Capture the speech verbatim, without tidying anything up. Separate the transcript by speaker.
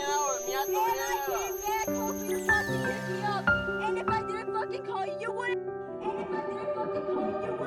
Speaker 1: hour, mi
Speaker 2: And I came back hoping you fucking pick me up. And if I didn't fucking call you, you wouldn't. And if I didn't fucking call you, you wouldn't.